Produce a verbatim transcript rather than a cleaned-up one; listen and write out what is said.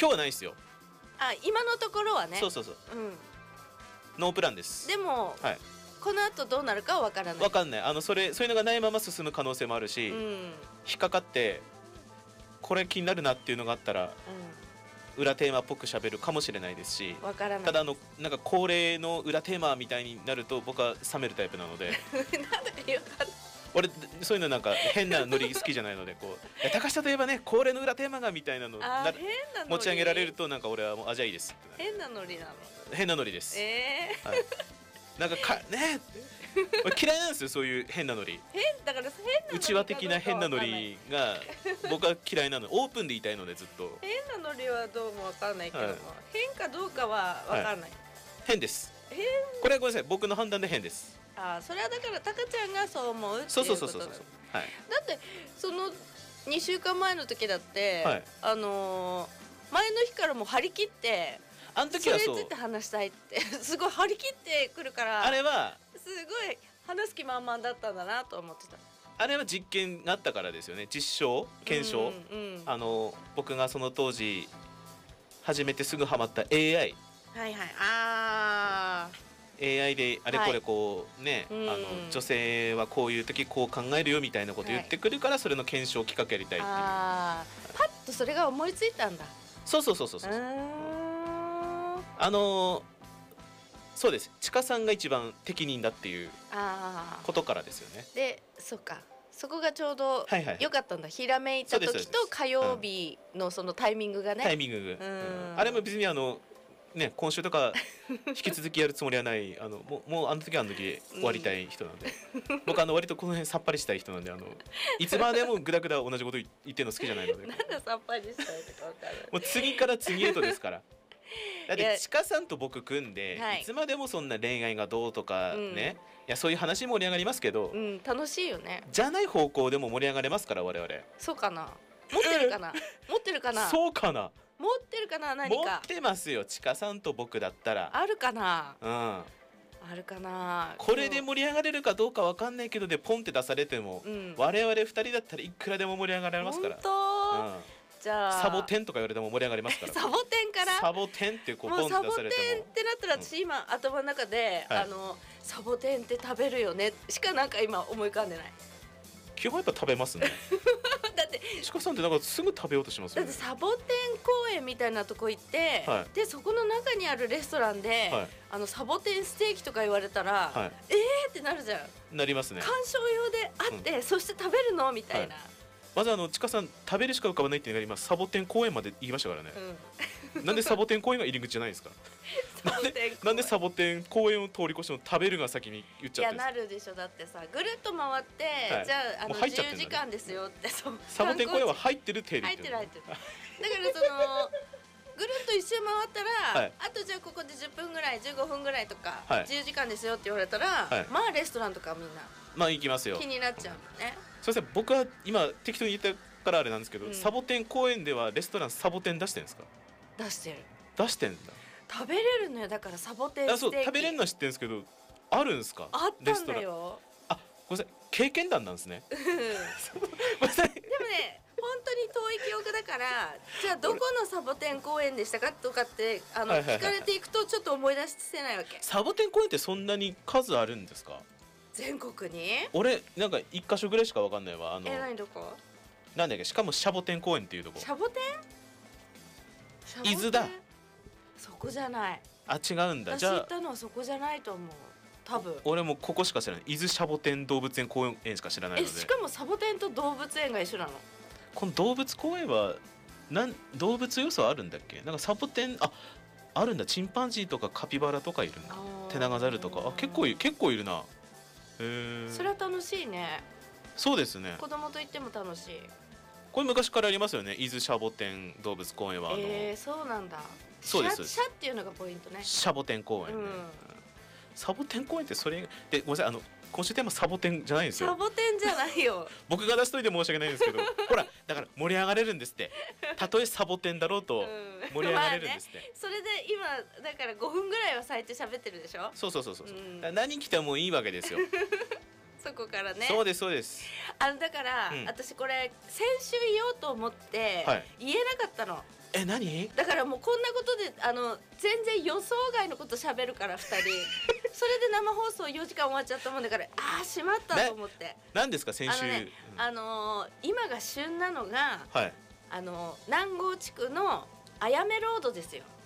今日はないですよ。 あ、今のところはね。 そうそうそう、 うん、 ノープランです。 でも、はい、この後どうなるかは分からない。 分かんない。あのそれそういうのがないまま進む可能性もあるし、うん、引っかかってこれ気になるなっていうのがあったら、うん、裏テーマっぽく喋るかもしれないですし、 分からない。 ただあのなんか恒例の裏テーマみたいになると僕は冷めるタイプなのでなんだかよかった。 俺そういうのなんか変なノリ好きじゃないので、こう高下といえばね恒例の裏テーマがみたいなのな持ち上げられるとなんか俺はもうあじゃあいいですって。 変なノリなの。 変なノリです。 えーはい、なんかかね俺嫌いなんですよそういう変なノリ。 変だから変なノリ内輪的な変なノリが僕は嫌いなの。オープンで言いたいのでずっと。 変なノリはどうも分かんないけども、はい、変かどうかは分かんない。はい、 変です。 変。 これはごめんなさい僕の判断で変です。 ああ、それはだからタカちゃんがそう思うっていうことだ。 そうそうそうそうそう、はい、 だってそのにしゅうかんまえの時だって、はい、あのー、前の日からもう張り切ってあの時はそうそれについて話したいってすごい張り切ってくるから、 あれはすごい話す気満々だったんだなと思ってた。 あれは実験があったからですよね。実証検証、うんうん、あの僕がその当時初めてすぐハマった エーアイ、 はいはい、あーエーアイ であれこれこうね、はい、あの女性はこういう時こう考えるよみたいなこと言ってくるから、はい、それの検証企画やりたいっていう。 あー、パッとそれが思いついたんだ。 そうそうそうそうそう。あのそうです。ちかさんが一番適任だっていうことからですよね。 で、そうか、そこがちょうど良かったんだ、はいはい、ひらめいた時と火曜日のそのタイミングがね、 タイミングが、うん、あれも別にあのね、今週とか引き続きやるつもりはないあのもう、もうあの時はあの時終わりたい人なんで、うん、僕あの割とこの辺さっぱりしたい人なんで、あのいつまでもグダグダ同じこと言ってるの好きじゃないのでなんでさっぱりしたいとか分かるもう次から次へとですからだってちかさんと僕組んで い,、はい、いつまでもそんな恋愛がどうとかね、うん、いやそういう話盛り上がりますけど、 うん、楽しいよね。 じゃない方向でも盛り上がれますから我々。 そうかな、持ってるかな持ってるかなそうかな持ってるかな、何か持ってますよ。ちかさんと僕だったらあるかな、 うん、あるかな。 これで盛り上がれるかどうか分かんないけどでポンって出されても、うん、我々ふたりだったらいくらでも盛り上がれますから。 本当、うん、じゃあサボテンとか言われても盛り上がりますからサボテンからサボテンってこうポンって出されても、もうサボテンってなったら私今、うん、頭の中で、はい、あのサボテンって食べるよねしかなんか今思い浮かんでない。 基本やっぱ食べますねだってちかさんってなんかすぐ食べようとしますよね。 だってサボテン公園みたいなとこ行って、はい、でそこの中にあるレストランで、はい、あのサボテンステーキとか言われたら、はい、えーってなるじゃん。 なりますね。 鑑賞用であって、うん、そして食べるのみたいな、はい、 まずあのちかさん食べるしか浮かばないっていうのが今サボテン公園まで行きましたからね、うん、なんでサボテン公園が入り口じゃないですかなんで、なんでサボテン公園を通り越しても食べるが先に言っちゃってるんですか。いやなるでしょ。だってさぐるっと回って、はい、じゃあ、あの自由時間ですよってそうサボテン公園は入ってる手で入ってる入ってるだからそのぐるっと一周回ったら、はい、あとじゃあここでじゅっぷんぐらいじゅうごふんぐらいとか、はい、自由時間ですよって言われたら、はい、まあレストランとかみんなまあ行きますよ。 気になっちゃうのね。 すいません僕は今適当に言ったからあれなんですけど、うん、サボテン公園ではレストランサボテン出してるんですか。 出してる。 出してんだ。 食べれるのよ。だからサボテンステーキ。あ、そう食べれるのは知ってるんですけどあるんですか。 あったんだよ。 あ、ごめんなさい経験談なんですねごめんなさい。でもね本当に遠い記憶だからじゃあどこのサボテン公園でしたかとかってあの、はいはいはいはい、聞かれていくとちょっと思い出せないわけ。 サボテン公園ってそんなに数あるんですか。 全国に。 俺なんか一箇所ぐらいしか分かんないわ。あのえ、何どこなんだっけ。しかもシャボテン公園っていうとこ。 シャボテン伊豆だ。 そこじゃない。 あ、違うんだ。 私行ったのはそこじゃないと思う多分。 俺もここしか知らない。伊豆シャボテン動物園公園しか知らないので。 え、しかもサボテンと動物園が一緒なの。 この動物公園はなん動物要素あるんだっけ。なんかサボテンああるんだ。チンパンジーとかカピバラとかいるんだ。テナガザルとかあ結構い結構いるな。へえ。それは楽しいね。 そうですね。 子供と行っても楽しい。 これ昔からありますよね。伊豆シャボテン動物公園はあのえー、そうなんだ。 そうですシャっていうのがポイントね。 シャボテン公園ね、うん、サボテン公園ってそれでごめんなさいあの今週テーマサボテンじゃないんですよ。 サボテンじゃないよ僕が出しといて申し訳ないんですけどほらだから盛り上がれるんですって。たとえサボテンだろうと盛り上がれるんですって、うんね、 それで今だからごふんぐらいは最低喋ってるでしょ。 そうそうそうそう、うん、何来てもいいわけですよそこからね。 そうですそうです。 あのだから、うん、私これ先週言おうと思って、はい、言えなかったの。 え何だからもうこんなことであの全然予想外のこと喋るからふたりそれで生放送よじかん終わっちゃったもんだからああしまったと思って何ですか先週あの、ねあのー、今が旬なのが、 はい、 あの南郷地区のあやめロードですよ。